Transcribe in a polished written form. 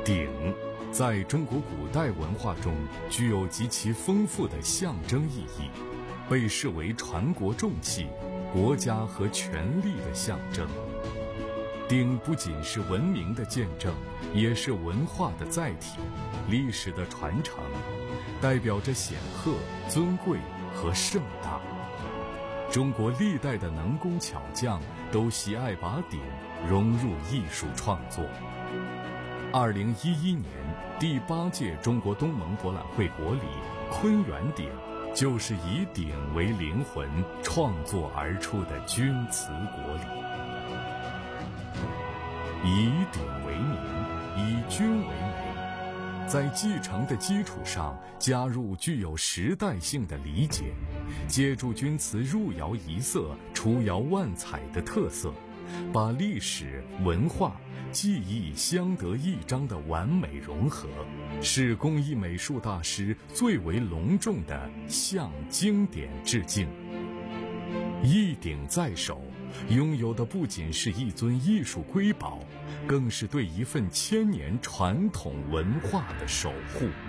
鼎在中国古代文化中具有极其丰富的象征意义，被视为传国重器、国家和权力的象征。鼎不仅是文明的见证，也是文化的载体、历史的传承，代表着显赫、尊贵和盛大。中国历代的能工巧匠都喜爱把鼎融入艺术创作。2011年第8届中国东盟博览会国礼昆源鼎就是以鼎为灵魂创作而出的钧瓷国礼。以鼎为名，以钧为媒，在继承的基础上加入具有时代性的理解，借助钧瓷入窑一色、出窑万彩的特色，把历史、文化、技艺相得益彰的完美融合，是工艺美术大师最为隆重的向经典致敬。一鼎在手，拥有的不仅是一尊艺术瑰宝，更是对一份千年传统文化的守护。